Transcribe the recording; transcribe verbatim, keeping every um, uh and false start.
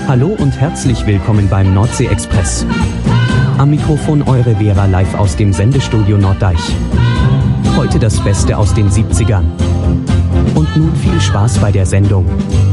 Hallo und herzlich willkommen beim Nordsee-Express. Am Mikrofon eure Vera live aus dem Sendestudio Norddeich. Heute das Beste aus den siebzigern. Und nun viel Spaß bei der Sendung.